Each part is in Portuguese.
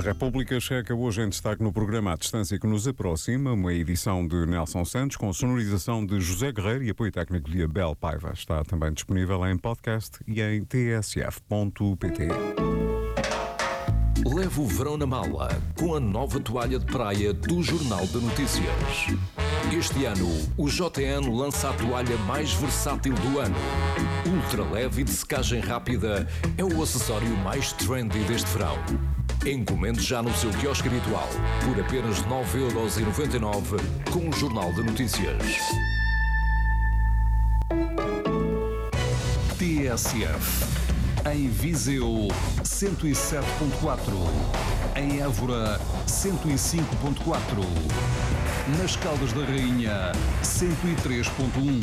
República Checa, hoje em destaque no programa A Distância que nos aproxima, uma edição de Nelson Santos com sonorização de José Guerreiro e apoio técnico de Abel Paiva. Está também disponível em podcast e em tsf.pt. Leve o verão na mala com a nova toalha de praia do Jornal de Notícias. Este ano, o JN lança a toalha mais versátil do ano. Ultra leve e de secagem rápida é o acessório mais trendy deste verão. Encomende já no seu quiosque habitual por apenas 9,99€ com o Jornal de Notícias. TSF. Em Viseu, 107.4. Em Évora, 105.4. Nas Caldas da Rainha, 103.1.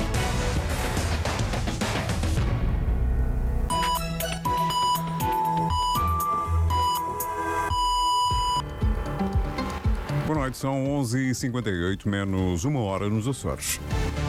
Boa noite, são 11h58, menos uma hora nos Açores.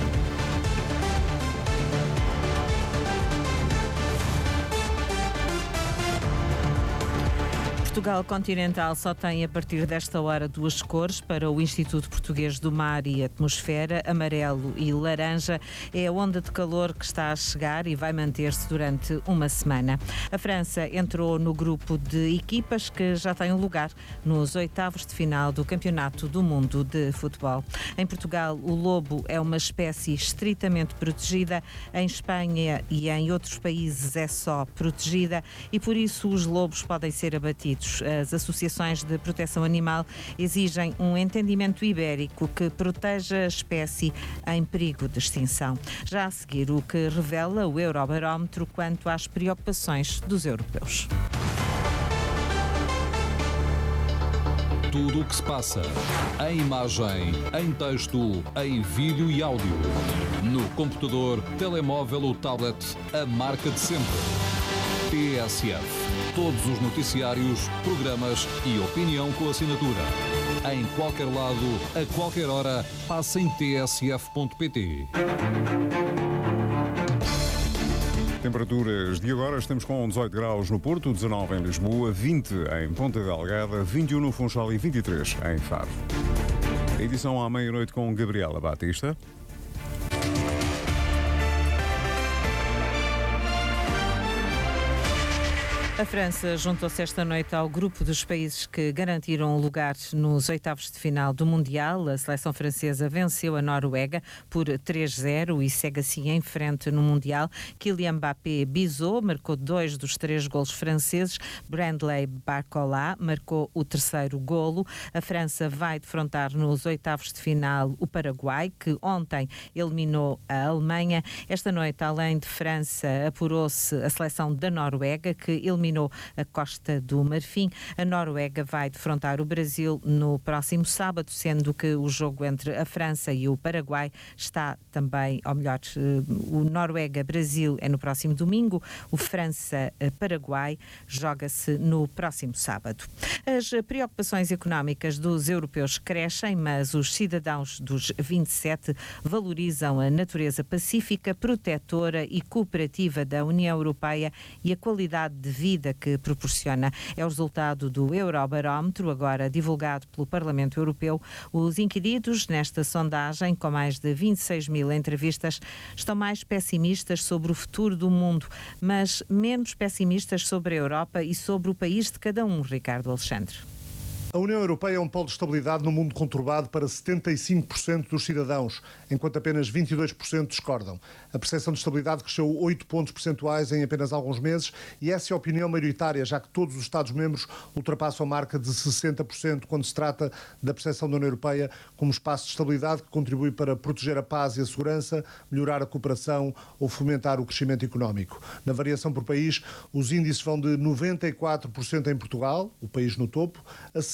Portugal continental só tem a partir desta hora duas cores para o Instituto Português do Mar e Atmosfera, amarelo e laranja. É a onda de calor que está a chegar e vai manter-se durante uma semana. A França entrou no grupo de equipas que já têm um lugar nos oitavos de final do Campeonato do Mundo de Futebol. Em Portugal, o lobo é uma espécie estritamente protegida. Em Espanha e em outros países é só protegida e por isso os lobos podem ser abatidos. As associações de proteção animal exigem um entendimento ibérico que proteja a espécie em perigo de extinção. Já a seguir, o que revela o Eurobarómetro quanto às preocupações dos europeus. Tudo o que se passa, em imagem, em texto, em vídeo e áudio. No computador, telemóvel ou tablet, a marca de sempre. TSF. Todos os noticiários, programas e opinião com assinatura. Em qualquer lado, a qualquer hora, passa em tsf.pt. Temperaturas de agora, estamos com 18 graus no Porto, 19 em Lisboa, 20 em Ponta Delgada, 21 no Funchal e 23 em Faro. A edição à meia-noite com Gabriela Batista. A França juntou-se esta noite ao grupo dos países que garantiram um lugar nos oitavos de final do Mundial. A seleção francesa venceu a Noruega por 3-0 e segue assim em frente no Mundial. Kylian Mbappé bisou, marcou 2 dos 3 golos franceses. Brandley Barcola marcou o terceiro golo. A França vai defrontar nos oitavos de final o Paraguai, que ontem eliminou a Alemanha. Esta noite, além de França, apurou-se a seleção da Noruega, que eliminou a Costa do Marfim. A Noruega vai defrontar o Brasil no próximo sábado, sendo que o jogo entre a França e o Paraguai está também, ou melhor, o Noruega-Brasil é no próximo domingo, o França-Paraguai joga-se no próximo sábado. As preocupações económicas dos europeus crescem, mas os cidadãos dos 27 valorizam a natureza pacífica, protetora e cooperativa da União Europeia e a qualidade de vida que proporciona. É o resultado do Eurobarómetro, agora divulgado pelo Parlamento Europeu. Os inquiridos nesta sondagem, com mais de 26 mil entrevistas, estão mais pessimistas sobre o futuro do mundo, mas menos pessimistas sobre a Europa e sobre o país de cada um, Ricardo Alexandre. A União Europeia é um polo de estabilidade no mundo conturbado para 75% dos cidadãos, enquanto apenas 22% discordam. A percepção de estabilidade cresceu 8 pontos percentuais em apenas alguns meses e essa é a opinião maioritária, já que todos os Estados-membros ultrapassam a marca de 60% quando se trata da percepção da União Europeia como espaço de estabilidade que contribui para proteger a paz e a segurança, melhorar a cooperação ou fomentar o crescimento económico. Na variação por país, os índices vão de 94% em Portugal, o país no topo, a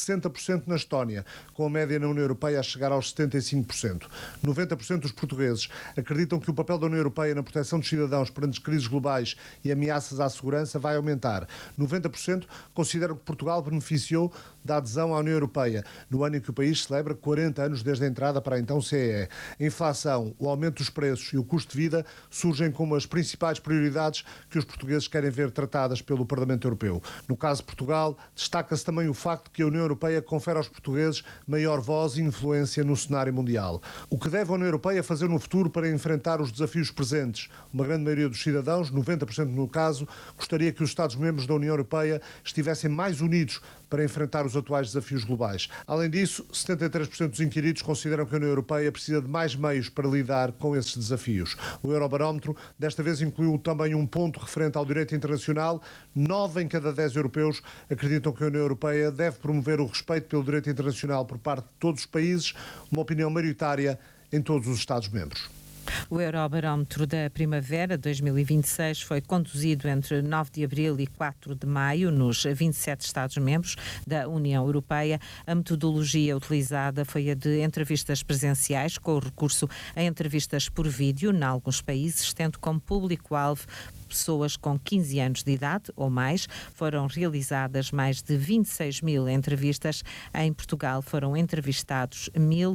60% na Estónia, com a média na União Europeia a chegar aos 75%. 90% dos portugueses acreditam que o papel da União Europeia na proteção dos cidadãos perante crises globais e ameaças à segurança vai aumentar. 90% consideram que Portugal beneficiou da adesão à União Europeia, no ano em que o país celebra 40 anos desde a entrada para a então CEE. A inflação, o aumento dos preços e o custo de vida surgem como as principais prioridades que os portugueses querem ver tratadas pelo Parlamento Europeu. No caso de Portugal, destaca-se também o facto de que a União Europeia confere aos portugueses maior voz e influência no cenário mundial. O que deve a União Europeia fazer no futuro para enfrentar os desafios presentes? Uma grande maioria dos cidadãos, 90% no caso, gostaria que os Estados-membros da União Europeia estivessem mais unidos para enfrentar os atuais desafios globais. Além disso, 73% dos inquiridos consideram que a União Europeia precisa de mais meios para lidar com esses desafios. O Eurobarómetro desta vez incluiu também um ponto referente ao direito internacional. 9 em cada 10 europeus acreditam que a União Europeia deve promover o respeito pelo direito internacional por parte de todos os países, uma opinião maioritária em todos os Estados-membros. O Eurobarómetro da Primavera 2026 foi conduzido entre 9 de abril e 4 de maio nos 27 Estados-membros da União Europeia. A metodologia utilizada foi a de entrevistas presenciais, com o recurso a entrevistas por vídeo, em alguns países, tendo como público-alvo pessoas com 15 anos de idade ou mais. Foram realizadas mais de 26 mil entrevistas. Em Portugal foram entrevistados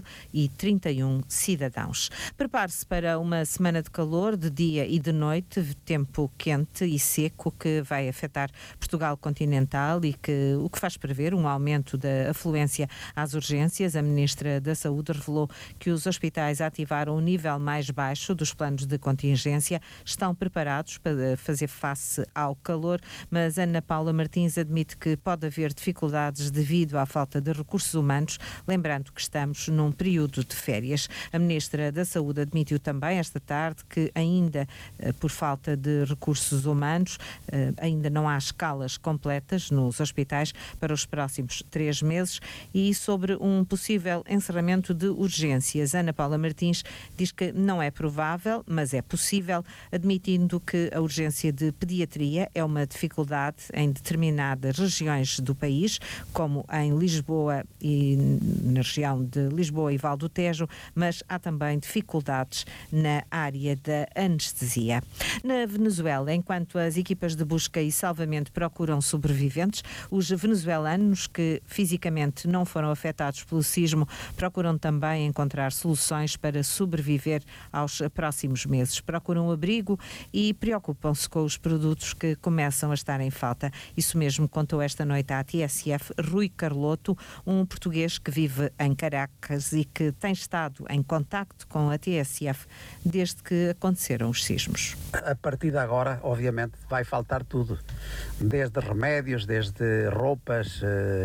1.031 cidadãos. Prepare-se para uma semana de calor, de dia e de noite, tempo quente e seco que vai afetar Portugal continental e o que faz prever um aumento da afluência às urgências. A Ministra da Saúde revelou que os hospitais ativaram o nível mais baixo dos planos de contingência, estão preparados para fazer face ao calor, mas Ana Paula Martins admite que pode haver dificuldades devido à falta de recursos humanos, lembrando que estamos num período de férias. A Ministra da Saúde admitiu também esta tarde que ainda por falta de recursos humanos ainda não há escalas completas nos hospitais para os próximos 3 meses e sobre um possível encerramento de urgências. Ana Paula Martins diz que não é provável, mas é possível, admitindo que a urgência de pediatria é uma dificuldade em determinadas regiões do país, como em Lisboa e na região de Lisboa e Val do Tejo, mas há também dificuldades na área da anestesia. Na Venezuela, enquanto as equipas de busca e salvamento procuram sobreviventes, os venezuelanos que fisicamente não foram afetados pelo sismo procuram também encontrar soluções para sobreviver aos próximos meses. Procuram abrigo e preocupam-se com os produtos que começam a estar em falta. Isso mesmo contou esta noite à TSF Rui Carloto, um português que vive em Caracas e que tem estado em contacto com a TSF desde que aconteceram os sismos. A partir de agora, obviamente, vai faltar tudo, desde remédios, desde roupas,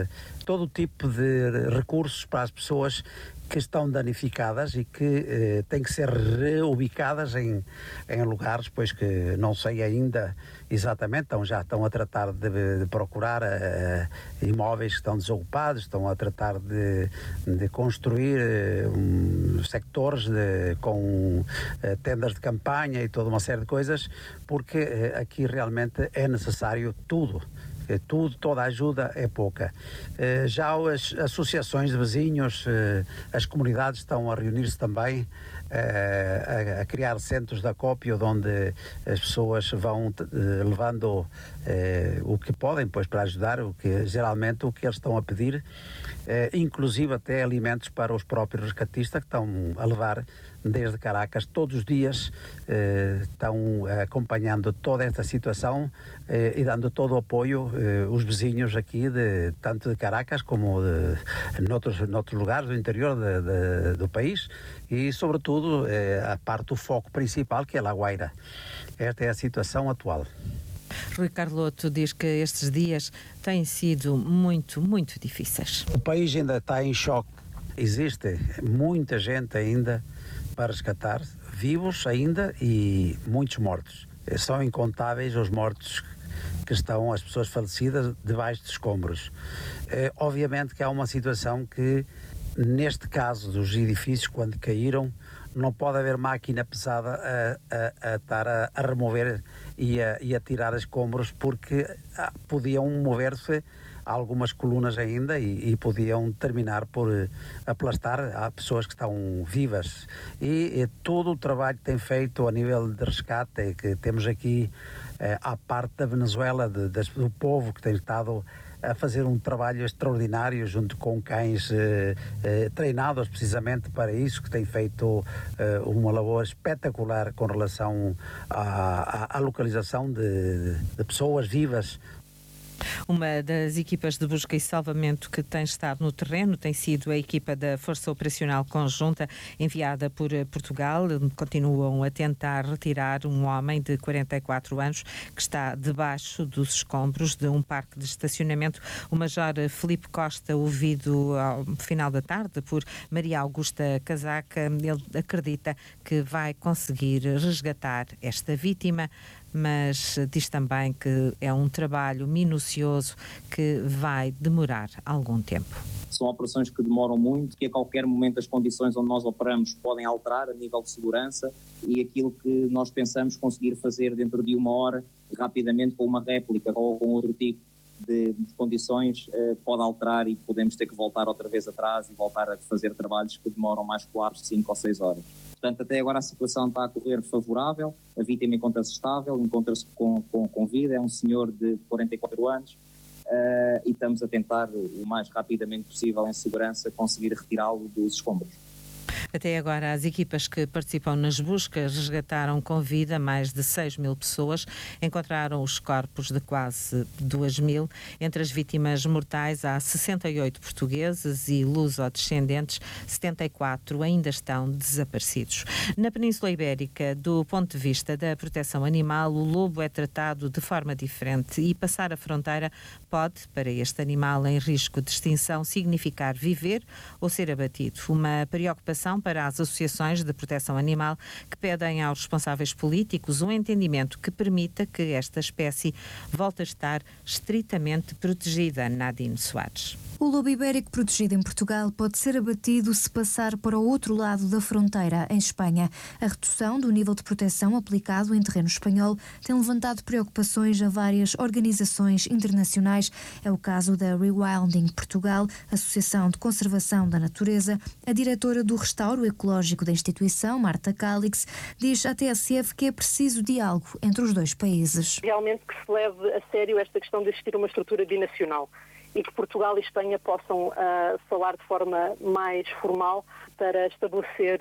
todo tipo de recursos para as pessoas que estão danificadas e que têm que ser reubicadas em lugares, pois que não sei ainda exatamente, já estão a tratar de procurar imóveis que estão desocupados, estão a tratar de construir sectores com tendas de campanha e toda uma série de coisas, porque aqui realmente é necessário tudo. Toda a ajuda é pouca. Já as associações de vizinhos, as comunidades estão a reunir-se também, a criar centros de acópio onde as pessoas vão levando o que podem, pois, para ajudar, geralmente o que eles estão a pedir, inclusive até alimentos para os próprios rescatistas que estão a levar desde Caracas todos os dias, estão acompanhando toda esta situação e dando todo o apoio os vizinhos aqui, tanto de Caracas como noutros lugares do interior do país e sobretudo a parte do foco principal, que é La Guaira. Esta é a situação atual. Rui Carloto diz que estes dias têm sido muito, muito difíceis. O país ainda está em choque. Existe muita gente ainda para resgatar, vivos ainda e muitos mortos. São incontáveis os mortos que estão, as pessoas falecidas debaixo de escombros. Obviamente que há uma situação que, neste caso dos edifícios, quando caíram, não pode haver máquina pesada a estar a remover e a tirar escombros, porque podiam mover-se algumas colunas ainda e podiam terminar por aplastar a pessoas que estão vivas. E todo o trabalho que tem feito a nível de resgate, que temos aqui à parte da Venezuela, do povo que tem estado a fazer um trabalho extraordinário junto com cães treinados precisamente para isso, que tem feito uma labor espetacular com relação à localização de pessoas vivas. Uma das equipas de busca e salvamento que tem estado no terreno tem sido a equipa da Força Operacional Conjunta enviada por Portugal. Continuam a tentar retirar um homem de 44 anos que está debaixo dos escombros de um parque de estacionamento. O Major Filipe Costa, ouvido ao final da tarde por Maria Augusta Casaca, ele acredita que vai conseguir resgatar esta vítima, mas diz também que é um trabalho minucioso que vai demorar algum tempo. São operações que demoram muito, que a qualquer momento as condições onde nós operamos podem alterar a nível de segurança, e aquilo que nós pensamos conseguir fazer dentro de 1 hora, rapidamente, com uma réplica ou com outro tipo de condições, pode alterar, e podemos ter que voltar outra vez atrás e voltar a fazer trabalhos que demoram mais 4, 5 ou 6 horas. Portanto, até agora a situação está a correr favorável, a vítima encontra-se estável, encontra-se com vida, é um senhor de 44 anos, e estamos a tentar, o mais rapidamente possível, em segurança, conseguir retirá-lo dos escombros. Até agora, as equipas que participam nas buscas resgataram com vida mais de 6.000 pessoas, encontraram os corpos de quase 2.000. Entre as vítimas mortais há 68 portugueses e luso-descendentes, 74 ainda estão desaparecidos. Na Península Ibérica, do ponto de vista da proteção animal, o lobo é tratado de forma diferente e passar a fronteira pode, para este animal em risco de extinção, significar viver ou ser abatido. Uma preocupação para as associações de proteção animal que pedem aos responsáveis políticos um entendimento que permita que esta espécie volte a estar estritamente protegida. Nadine Soares. O lobo ibérico protegido em Portugal pode ser abatido se passar para o outro lado da fronteira, em Espanha. A redução do nível de proteção aplicado em terreno espanhol tem levantado preocupações a várias organizações internacionais. É o caso da Rewilding Portugal, Associação de Conservação da Natureza. A diretora do Restauro Ecológico da instituição, Marta Calix, diz à TSF que é preciso diálogo entre os dois países. Realmente que se leve a sério esta questão de existir uma estrutura binacional e que Portugal e Espanha possam falar de forma mais formal para estabelecer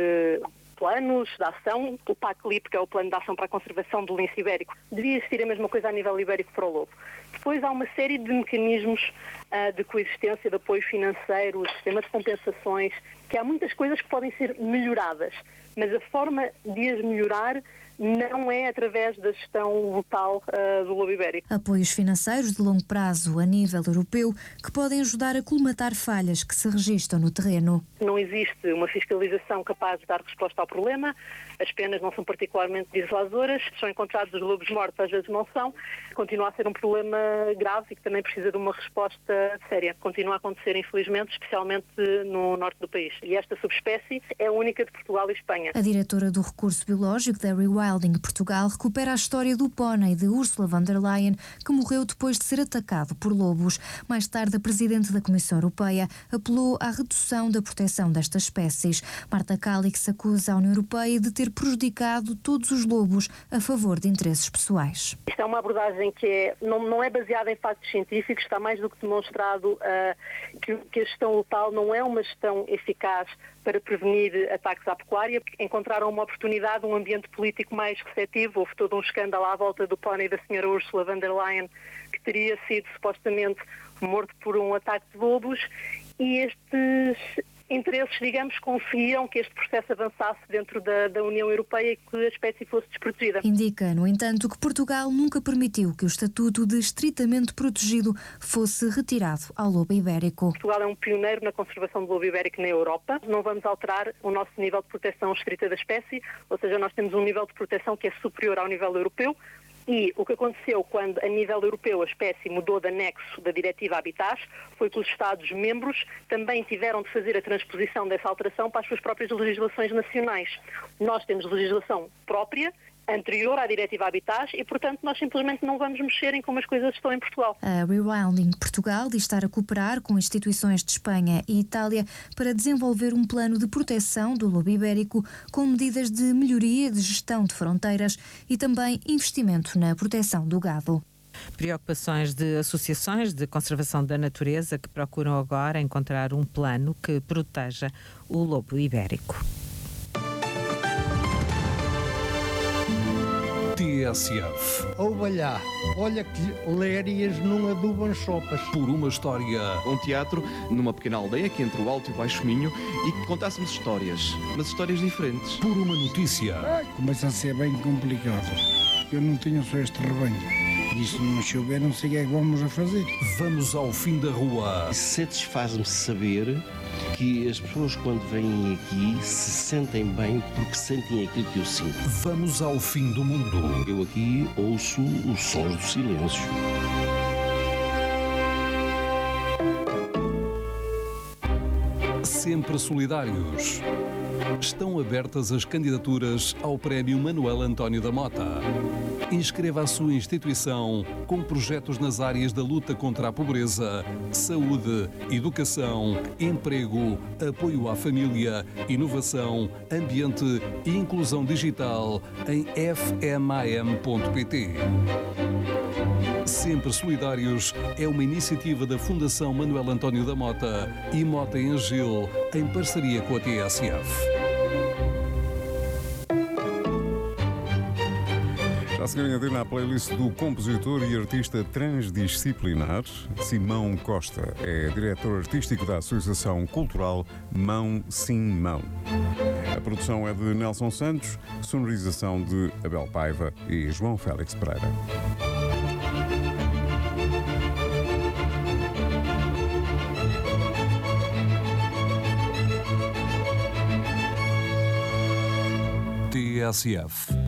planos de ação. O PACLIP, que é o Plano de Ação para a Conservação do Lince Ibérico, devia existir a mesma coisa a nível ibérico para o lobo. Depois há uma série de mecanismos de coexistência, de apoio financeiro, de sistema de compensações, que há muitas coisas que podem ser melhoradas, mas a forma de as melhorar não é através da gestão local do lobo ibérico. Apoios financeiros de longo prazo a nível europeu que podem ajudar a colmatar falhas que se registram no terreno. Não existe uma fiscalização capaz de dar resposta ao problema, as penas não são particularmente dissuasoras, são encontrados os lobos mortos, às vezes não são, continua a ser um problema grave e que também precisa de uma resposta séria. Continua a acontecer, infelizmente, especialmente no norte do país. E esta subespécie é a única de Portugal e Espanha. A diretora do Recurso Biológico da Rewilding Portugal recupera a história do pônei de Ursula von der Leyen, que morreu depois de ser atacado por lobos. Mais tarde, a presidente da Comissão Europeia apelou à redução da proteção destas espécies. Marta Calix acusa a União Europeia de ter prejudicado todos os lobos a favor de interesses pessoais. Isto é uma abordagem que não é baseada em factos científicos, está mais do que demonstrado que a gestão local não é uma gestão eficaz para prevenir ataques à pecuária. Encontraram uma oportunidade, um ambiente político mais receptivo. Houve todo um escândalo à volta do pônei da senhora Ursula von der Leyen, que teria sido supostamente morto por um ataque de lobos, e estes interesses, digamos, conseguiram que este processo avançasse dentro da União Europeia e que a espécie fosse desprotegida. Indica, no entanto, que Portugal nunca permitiu que o estatuto de estritamente protegido fosse retirado ao lobo ibérico. Portugal é um pioneiro na conservação do lobo ibérico na Europa. Não vamos alterar o nosso nível de proteção estrita da espécie, ou seja, nós temos um nível de proteção que é superior ao nível europeu. E o que aconteceu quando, a nível europeu, a espécie mudou de anexo da Diretiva Habitat foi que os Estados-membros também tiveram de fazer a transposição dessa alteração para as suas próprias legislações nacionais. Nós temos legislação própria anterior à Diretiva Habitat e, portanto, nós simplesmente não vamos mexer em como as coisas estão em Portugal. A Rewilding Portugal diz estar a cooperar com instituições de Espanha e Itália para desenvolver um plano de proteção do lobo ibérico com medidas de melhoria de gestão de fronteiras e também investimento na proteção do gado. Preocupações de associações de conservação da natureza que procuram agora encontrar um plano que proteja o lobo ibérico. TSF. Ouvalhá, olha que lérias não adubam sopas. Por uma história. Um teatro numa pequena aldeia aqui entre o Alto e o Baixo Minho e que contássemos histórias, mas histórias diferentes. Por uma notícia. Começa a ser bem complicado. Eu não tenho só este rebanho. E se não chover, não sei o que é que vamos a fazer. Vamos ao fim da rua. Satisfaz-me saber que as pessoas, quando vêm aqui, se sentem bem porque sentem aquilo que eu sinto. Vamos ao fim do mundo. Eu aqui ouço os sons do silêncio. Sempre solidários. Estão abertas as candidaturas ao Prémio Manuel António da Mota. Inscreva a sua instituição com projetos nas áreas da luta contra a pobreza, saúde, educação, emprego, apoio à família, inovação, ambiente e inclusão digital em fmam.pt. Sempre Solidários é uma iniciativa da Fundação Manuel António da Mota e Mota em Gil, em parceria com a TSF. Já se ganha na playlist do compositor e artista transdisciplinar Simão Costa. É diretor artístico da Associação Cultural Mão Sim Mão. A produção é de Nelson Santos, sonorização de Abel Paiva e João Félix Pereira. TSF.